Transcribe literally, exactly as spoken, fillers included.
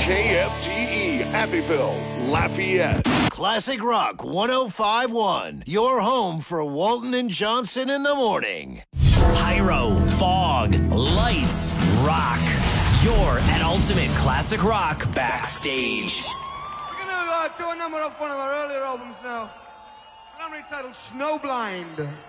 K F T E, Abbeville, Lafayette. Classic Rock one oh five point one, your home for Walton and Johnson in the morning. Pyro, fog, lights, rock. You're at Ultimate Classic Rock Backstage. We're going to uh, do a number off one of our earlier albums now. It's titled Snowblind.